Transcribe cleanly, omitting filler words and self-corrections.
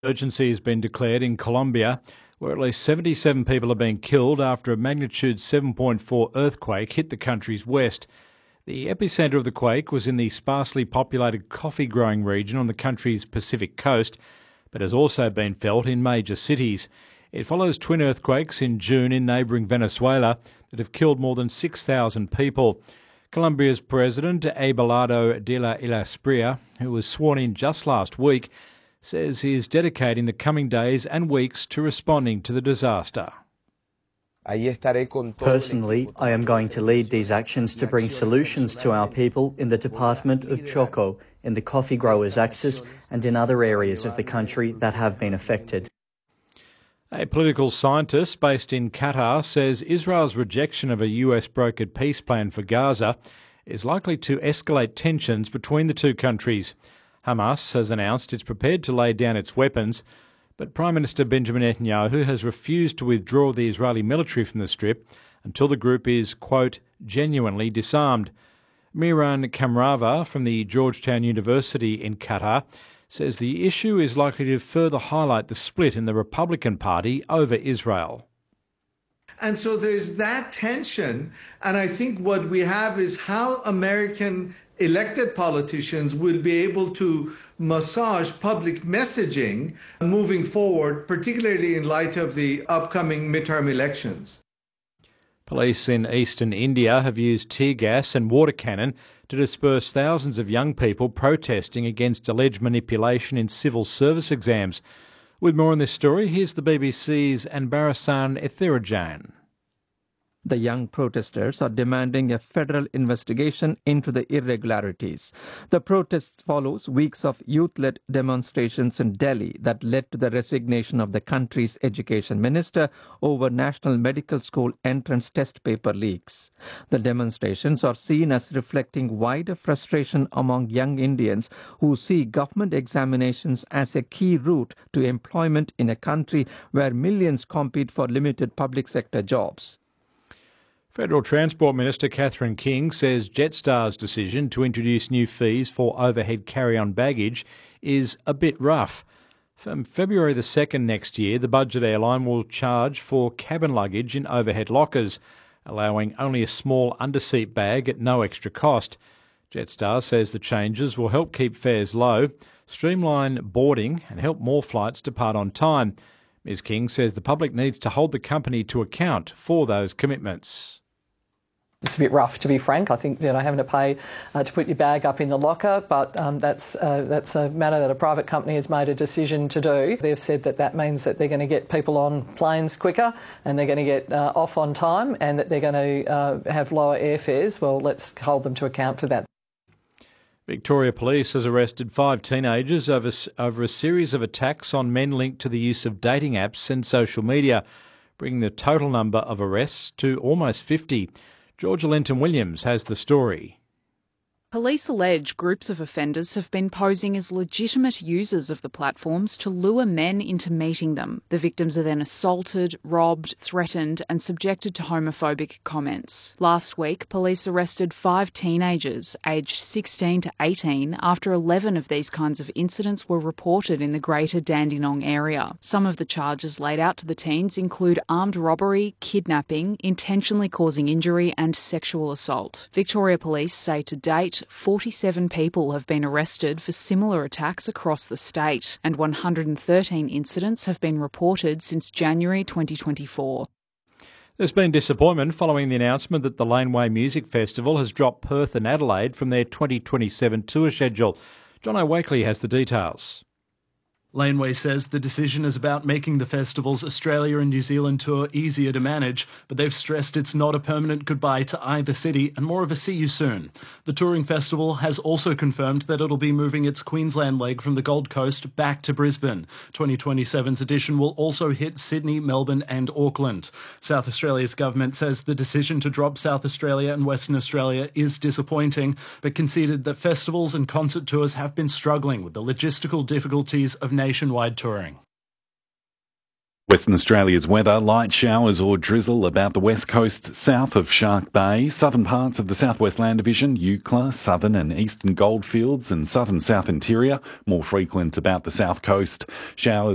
Emergency has been declared in Colombia, where at least 77 people have been killed after a magnitude 7.4 earthquake hit the country's west. The epicentre of the quake was in the sparsely populated coffee-growing region on the country's Pacific coast, but has also been felt in major cities. It follows twin earthquakes in June in neighbouring Venezuela that have killed more than 6,000 people. Colombia's President Abelardo de la Espriella, who was sworn in just last week, says he is dedicating the coming days and weeks to responding to the disaster. Personally, I am going to lead these actions to bring solutions to our people in the Department of Choco, in the coffee growers' axis and in other areas of the country that have been affected. A political scientist based in Qatar says Israel's rejection of a US-brokered peace plan for Gaza is likely to escalate tensions between the two countries. Hamas has announced it's prepared to lay down its weapons, but Prime Minister Benjamin Netanyahu has refused to withdraw the Israeli military from the Strip until the group is, quote, genuinely disarmed. Miran Kamrava from the Georgetown University in Qatar says the issue is likely to further highlight the split in the Republican Party over Israel. And so there's that tension, and I think what we have is how American elected politicians will be able to massage public messaging moving forward, particularly in light of the upcoming midterm elections. Police in eastern India have used tear gas and water cannon to disperse thousands of young people protesting against alleged manipulation in civil service exams. With more on this story, here's the BBC's Anbarasan Ethirajan. The young protesters are demanding a federal investigation into the irregularities. The protest follows weeks of youth-led demonstrations in Delhi that led to the resignation of the country's education minister over National Medical School entrance test paper leaks. The demonstrations are seen as reflecting wider frustration among young Indians who see government examinations as a key route to employment in a country where millions compete for limited public sector jobs. Federal Transport Minister Catherine King says Jetstar's decision to introduce new fees for overhead carry-on baggage is a bit rough. From February the 2nd next year, the budget airline will charge for cabin luggage in overhead lockers, allowing only a small underseat bag at no extra cost. Jetstar says the changes will help keep fares low, streamline boarding and help more flights depart on time. Ms King says the public needs to hold the company to account for those commitments. It's a bit rough, to be frank. I think having to pay to put your bag up in the locker, but that's a matter that a private company has made a decision to do. They've said that means that they're going to get people on planes quicker and they're going to get off on time and that they're going to have lower airfares. Well, let's hold them to account for that. Victoria Police has arrested 5 teenagers over a series of attacks on men linked to the use of dating apps and social media, bringing the total number of arrests to almost 50. Georgia Lenton-Williams has the story. Police allege groups of offenders have been posing as legitimate users of the platforms to lure men into meeting them. The victims are then assaulted, robbed, threatened and subjected to homophobic comments. Last week, police arrested 5 teenagers aged 16 to 18 after 11 of these kinds of incidents were reported in the greater Dandenong area. Some of the charges laid out to the teens include armed robbery, kidnapping, intentionally causing injury and sexual assault. Victoria Police say to date, 47 people have been arrested for similar attacks across the state, and 113 incidents have been reported since January 2024. There's been disappointment following the announcement that the Laneway Music Festival has dropped Perth and Adelaide from their 2027 tour schedule. John O'Wakely has the details. Laneway says the decision is about making the festival's Australia and New Zealand tour easier to manage, but they've stressed it's not a permanent goodbye to either city and more of a see you soon. The touring festival has also confirmed that it'll be moving its Queensland leg from the Gold Coast back to Brisbane. 2027's edition will also hit Sydney, Melbourne and Auckland. South Australia's government says the decision to drop South Australia and Western Australia is disappointing, but conceded that festivals and concert tours have been struggling with the logistical difficulties of nationwide touring. Western Australia's weather, light showers or drizzle about the west coast south of Shark Bay, southern parts of the Southwest Land Division, Eucla, southern and eastern goldfields and southern south interior, more frequent about the south coast. Showers